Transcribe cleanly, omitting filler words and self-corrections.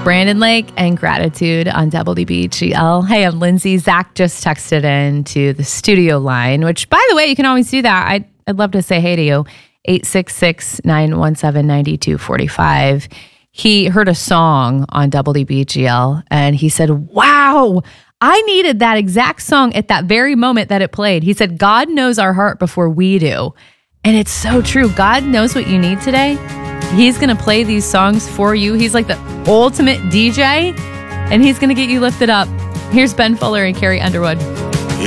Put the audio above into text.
Brandon Lake and Gratitude on WBGL. Hey, I'm Lindsay. Zach just texted in to the studio line, which, by the way, you can always do that. I'd love to say hey to you. 866-917-9245. He heard a song on WBGL and he said, wow, I needed that exact song at that very moment that it played. He said, God knows our heart before we do. And it's so true. God knows what you need today. He's going to play these songs for you. He's like the ultimate DJ, and he's going to get you lifted up. Here's Ben Fuller and Carrie Underwood.